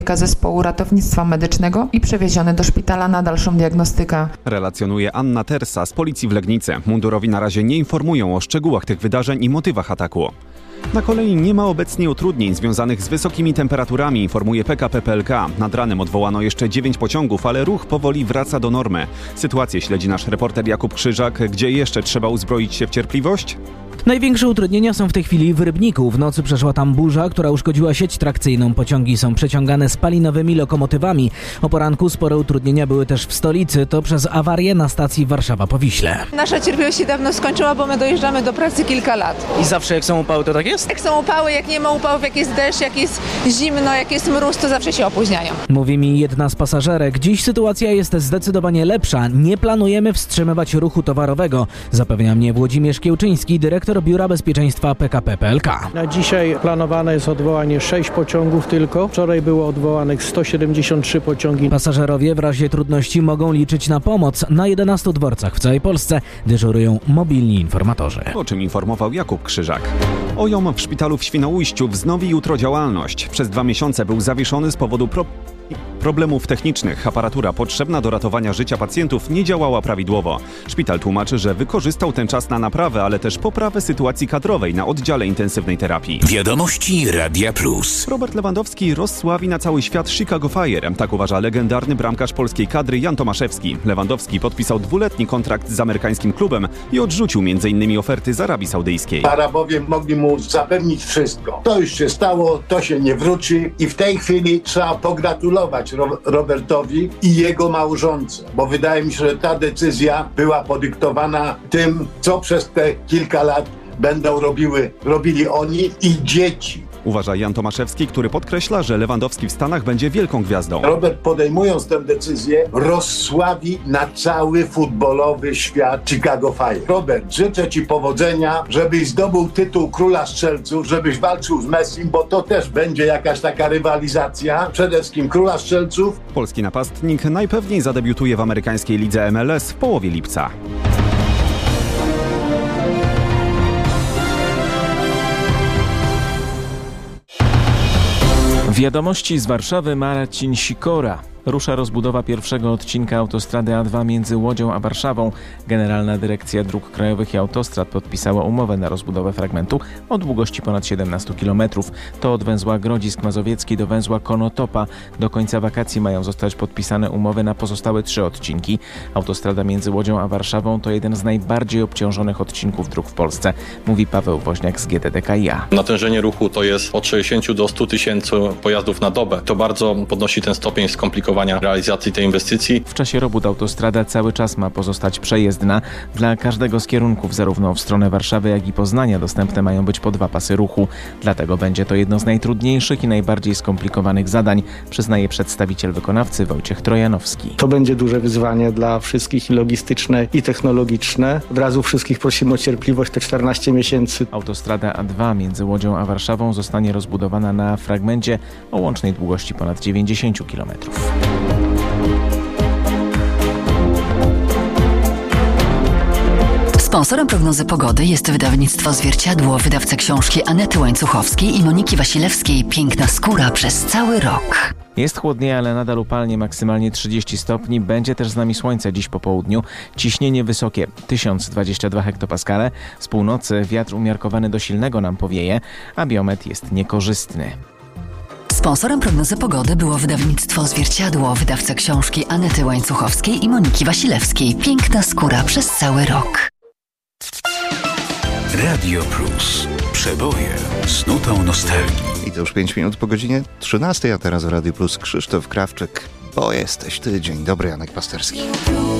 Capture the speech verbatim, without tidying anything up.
zespołu ratownictwa medycznego i przewieziony do szpitala na dalszą diagnostykę. Relacjonuje Anna Tersa z policji w Legnicy. Mundurowi na razie nie informują o szczegółach tych wydarzeń i motywach ataku. Na kolei nie ma obecnie utrudnień związanych z wysokimi temperaturami, informuje P K P P L K. Nad ranem odwołano jeszcze dziewięć pociągów, ale ruch powoli wraca do normy. Sytuację śledzi nasz reporter Jakub Krzyżak. Gdzie jeszcze trzeba uzbroić się w cierpliwość? Największe utrudnienia są w tej chwili w Rybniku. W nocy przeszła tam burza, która uszkodziła sieć trakcyjną. Pociągi są przeciągane spalinowymi lokomotywami. O poranku spore utrudnienia były też w stolicy. To przez awarię na stacji Warszawa-Powiśle. Nasza cierpliwość się dawno skończyła, bo my dojeżdżamy do pracy kilka lat. I zawsze jak są upały, to tak jest? Jak są upały, jak nie ma upałów, jak jest deszcz, jak jest zimno, jak jest mróz, to zawsze się opóźniają. Mówi mi jedna z pasażerek. Dziś sytuacja jest zdecydowanie lepsza. Nie planujemy wstrzymywać ruchu towarowego. Zapewnia mnie Włodzimierz Kiełczyński, dyrektor Biura Bezpieczeństwa P K P P L K. Na dzisiaj planowane jest odwołanie sześć pociągów tylko. Wczoraj było odwołanych sto siedemdziesiąt trzy pociągi. Pasażerowie w razie trudności mogą liczyć na pomoc. Na jedenastu dworcach w całej Polsce dyżurują mobilni informatorzy. O czym informował Jakub Krzyżak. O J O M w szpitalu w Świnoujściu wznowi jutro działalność. Przez dwa miesiące był zawieszony z powodu pro... problemów technicznych. Aparatura potrzebna do ratowania życia pacjentów nie działała prawidłowo. Szpital tłumaczy, że wykorzystał ten czas na naprawę, ale też poprawę sytuacji kadrowej na oddziale intensywnej terapii. Wiadomości Radia Plus. Robert Lewandowski rozsławi na cały świat Chicago Fire. Tak uważa legendarny bramkarz polskiej kadry Jan Tomaszewski. Lewandowski podpisał dwuletni kontrakt z amerykańskim klubem i odrzucił między innymi oferty z Arabii Saudyjskiej. Arabowie mogli mu zapewnić wszystko. To już się stało, to się nie wróci i w tej chwili trzeba pogratulować Robertowi i jego małżonce, bo wydaje mi się, że ta decyzja była podyktowana tym, co przez te kilka lat będą robiły, robili oni i dzieci. Uważa Jan Tomaszewski, który podkreśla, że Lewandowski w Stanach będzie wielką gwiazdą. Robert, podejmując tę decyzję, rozsławi na cały futbolowy świat Chicago Fire. Robert, życzę Ci powodzenia, żebyś zdobył tytuł króla strzelców, żebyś walczył z Messim, bo to też będzie jakaś taka rywalizacja. Przede wszystkim króla strzelców. Polski napastnik najpewniej zadebiutuje w amerykańskiej lidze M L S w połowie lipca. Wiadomości z Warszawy, Marcin Sikora. Rusza rozbudowa pierwszego odcinka autostrady A dwa między Łodzią a Warszawą. Generalna Dyrekcja Dróg Krajowych i Autostrad podpisała umowę na rozbudowę fragmentu o długości ponad siedemnaście kilometrów. To od węzła Grodzisk Mazowiecki do węzła Konotopa. Do końca wakacji mają zostać podpisane umowy na pozostałe trzy odcinki. Autostrada między Łodzią a Warszawą to jeden z najbardziej obciążonych odcinków dróg w Polsce, mówi Paweł Woźniak z G D D K i A. Natężenie ruchu to jest od sześćdziesięciu do stu tysięcy pojazdów na dobę. To bardzo podnosi ten stopień skomplikowania realizacji tej inwestycji. W czasie robót autostrada cały czas ma pozostać przejezdna. Dla każdego z kierunków, zarówno w stronę Warszawy, jak i Poznania, dostępne mają być po dwa pasy ruchu. Dlatego będzie to jedno z najtrudniejszych i najbardziej skomplikowanych zadań, przyznaje przedstawiciel wykonawcy Wojciech Trojanowski. To będzie duże wyzwanie dla wszystkich, i logistyczne, i technologiczne. Od razu wszystkich prosimy o cierpliwość, te czternaście miesięcy. Autostrada A dwa między Łodzią a Warszawą zostanie rozbudowana na fragmencie o łącznej długości ponad dziewięćdziesięciu kilometrów. Sponsorem prognozy pogody jest wydawnictwo Zwierciadło, wydawca książki Anety Łańcuchowskiej i Moniki Wasilewskiej „Piękna skóra przez cały rok”. Jest chłodniej, ale nadal upalnie, maksymalnie trzydzieści stopni. Będzie też z nami słońce dziś po południu. Ciśnienie wysokie tysiąc dwadzieścia dwa hektopaskale. Z północy wiatr umiarkowany do silnego nam powieje, a biometr jest niekorzystny. Sponsorem prognozy pogody było wydawnictwo Zwierciadło, wydawca książki Anety Łańcuchowskiej i Moniki Wasilewskiej „Piękna skóra przez cały rok”. Radio Plus. Przeboje z nutą nostalgii. I to już pięć minut po godzinie trzynastej, a teraz w Radio Plus Krzysztof Krawczyk. Bo jesteś ty. Dzień dobry, Janek Pasterski.